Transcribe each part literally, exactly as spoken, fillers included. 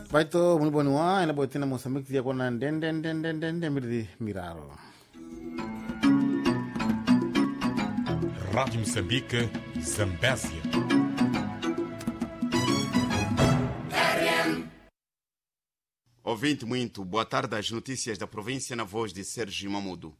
vai to mun bonu wa ina botina Moçambique ya kona den den den den den den mirdi miraro. Rádio Moçambique, Zambésia. Ouvinte muito, boa tarde às notícias da província na voz de Sérgio Mamudo.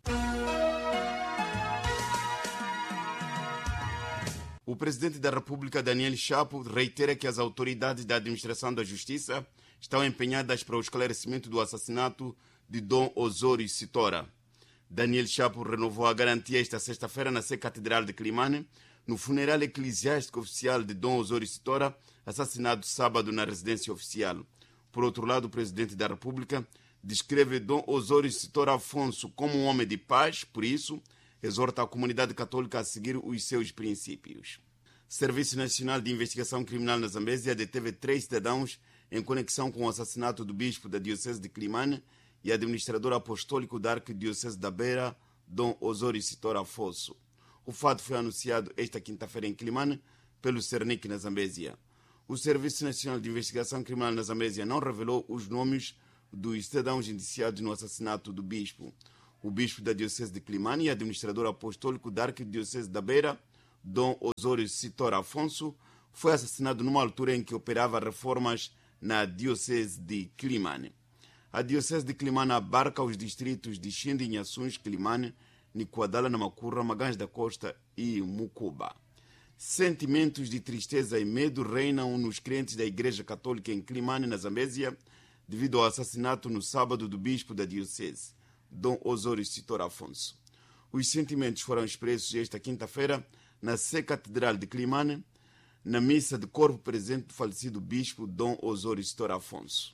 O presidente da República, Daniel Chapo, reitera que as autoridades da administração da Justiça estão empenhadas para o esclarecimento do assassinato de Dom Osório Sitora. Daniel Chapo renovou a garantia esta sexta-feira na Sé Catedral de Climane, no funeral eclesiástico oficial de Dom Osório Sitora, assassinado sábado na residência oficial. Por outro lado, o presidente da República descreve Dom Osório Sitora Afonso como um homem de paz, por isso, exorta a comunidade católica a seguir os seus princípios. Serviço Nacional de Investigação Criminal na Zambésia deteve três cidadãos em conexão com o assassinato do bispo da Diocese de Climane e administrador apostólico da Arquidiocese da Beira, Dom Osório Sitora Afonso. O fato foi anunciado esta quinta-feira em Climane pelo Cernic na Zambésia. O Serviço Nacional de Investigação Criminal na Zambésia não revelou os nomes dos cidadãos indiciados no assassinato do bispo. O bispo da Diocese de Climane e administrador apostólico da Arquidiocese da Beira, Dom Osório Sitora Afonso, foi assassinado numa altura em que operava reformas na Diocese de Climane. A Diocese de Climane abarca os distritos de Xindi, Inhaçuns, Climane, Nicoadala, Namacurra, Magães da Costa e Mucuba. Sentimentos de tristeza e medo reinam nos crentes da Igreja Católica em Climane, na Zambésia, devido ao assassinato no sábado do bispo da Diocese, Dom Osório Sitora Afonso. Os sentimentos foram expressos esta quinta-feira na Sé Catedral de Climane, na missa de corpo presente do falecido bispo Dom Osório Sitora Afonso.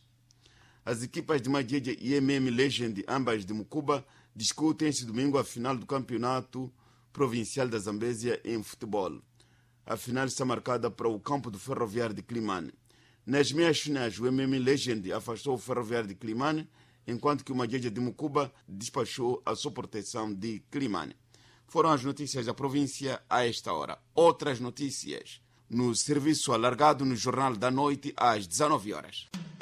As equipas de Madiedia e M M Legend, ambas de Mucuba, discutem este domingo a final do Campeonato Provincial da Zambésia em futebol. A final está marcada para o campo do Ferroviário de Climane. Nas meias finais, o M M Legend afastou o Ferroviário de Climane, enquanto que o Madiedia de Mucuba despachou a sua proteção de Climane. Foram as notícias da província a esta hora. Outras notícias no serviço alargado no Jornal da Noite às dezenove horas.